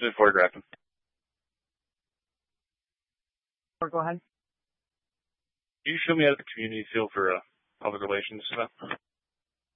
Just photographing. Or go ahead. Can you show me how the community feel for public relations stuff?